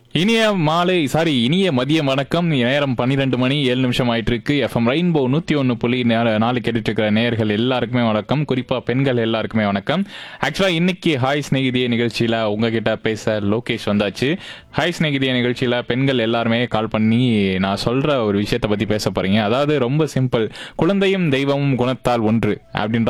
இனிய மதியம் வணக்கம். நேரம் 12 மணி 7 நிமிஷம் ஆயிட்டு இருக்கு. எஃப்எம் ரெயின்போ 101.4 கேட்டுட்டு இருக்கிற நேயர்கள் எல்லாருக்குமே வணக்கம். குறிப்பா பெண்கள் எல்லாருக்குமே வணக்கம். ஆக்சுவலா இன்னைக்கு ஹாய் ஸ்நேகிதிய நிகழ்ச்சியில உங்ககிட்ட பேச லோகேஷ் வந்தாச்சு. ஹாய் ஸ்நேகிதிய நிகழ்ச்சியில பெண்கள் எல்லாருமே கால் பண்ணி நான் சொல்ற ஒரு விஷயத்த பத்தி பேச போறீங்க. அதாவது ரொம்ப சிம்பிள். குழந்தையும் தெய்வமும் குணத்தால் ஒன்று அப்படின்ற